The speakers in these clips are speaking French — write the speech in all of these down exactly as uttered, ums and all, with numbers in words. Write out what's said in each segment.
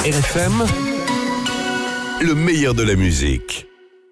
R F M, le meilleur de la musique.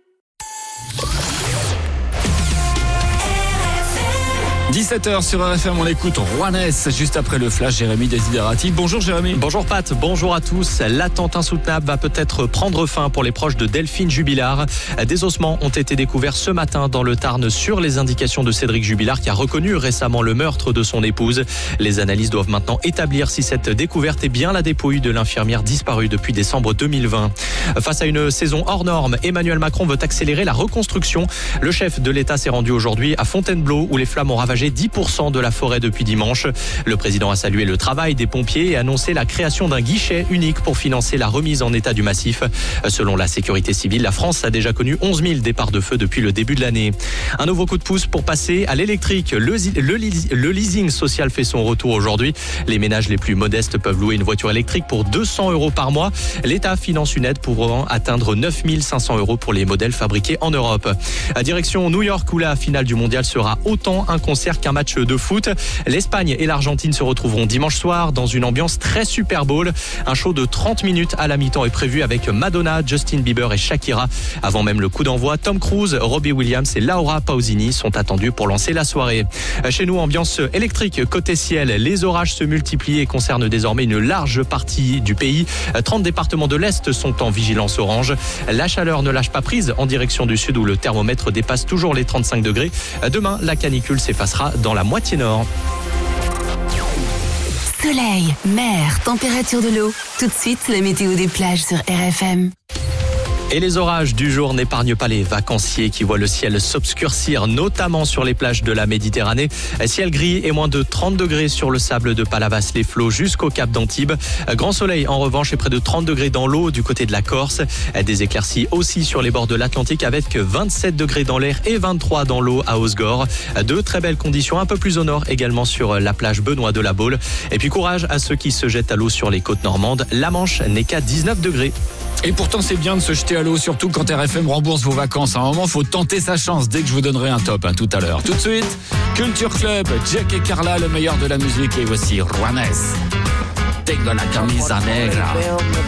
dix-sept heures sur R F M, on écoute Juanes juste après le flash. Jérémy Desiderati. Bonjour Jérémy. Bonjour Pat, bonjour à tous. L'attente insoutenable va peut-être prendre fin pour les proches de Delphine Jubilard. Des ossements ont été découverts ce matin dans le Tarn sur les indications de Cédric Jubilard qui a reconnu récemment le meurtre de son épouse. Les analyses doivent maintenant établir si cette découverte est bien la dépouille de l'infirmière disparue depuis décembre deux mille vingt. Face à une saison hors norme, Emmanuel Macron veut accélérer la reconstruction. Le chef de l'État s'est rendu aujourd'hui à Fontainebleau où les flammes ont ravagé dix pour cent de la forêt depuis dimanche. Le président a salué le travail des pompiers et annoncé la création d'un guichet unique pour financer la remise en état du massif. Selon la sécurité civile, la France a déjà connu onze mille départs de feu depuis le début de l'année. Un nouveau coup de pouce pour passer à l'électrique. Le, le, le leasing social fait son retour aujourd'hui. Les ménages les plus modestes peuvent louer une voiture électrique pour deux cents euros par mois. L'État finance une aide pouvant atteindre neuf mille cinq cents euros pour les modèles fabriqués en Europe. À direction New York où la finale du mondial sera autant un concert qu'un match de foot. L'Espagne et l'Argentine se retrouveront dimanche soir dans une ambiance très Super Bowl. Un show de trente minutes à la mi-temps est prévu avec Madonna, Justin Bieber et Shakira. Avant même le coup d'envoi, Tom Cruise, Robbie Williams et Laura Pausini sont attendus pour lancer la soirée. Chez nous, ambiance électrique côté ciel. Les orages se multiplient et concernent désormais une large partie du pays. trente départements de l'Est sont en vigilance orange. La chaleur ne lâche pas prise en direction du sud où le thermomètre dépasse toujours les trente-cinq degrés. Demain, la canicule s'effacera dans la moitié nord. Soleil, mer, température de l'eau. Tout de suite, la météo des plages sur R F M. Et les orages du jour n'épargnent pas les vacanciers qui voient le ciel s'obscurcir, notamment sur les plages de la Méditerranée. Ciel gris et moins de trente degrés sur le sable de Palavas-les-Flots jusqu'au Cap d'Antibes. Grand soleil en revanche et près de trente degrés dans l'eau du côté de la Corse. Des éclaircies aussi sur les bords de l'Atlantique avec vingt-sept degrés dans l'air et vingt-trois dans l'eau à Osgore. De très belles conditions un peu plus au nord également sur la plage Benoît de la Baule. Et puis courage à ceux qui se jettent à l'eau sur les côtes normandes. La Manche n'est qu'à dix-neuf degrés. Et pourtant c'est bien de se jeter à l'eau, surtout quand R F M rembourse vos vacances. À un moment, faut tenter sa chance dès que je vous donnerai un top hein, tout à l'heure. Tout de suite, Culture Club, Jack et Carla, le meilleur de la musique. Et voici Juanes. Tengo la camisa negra.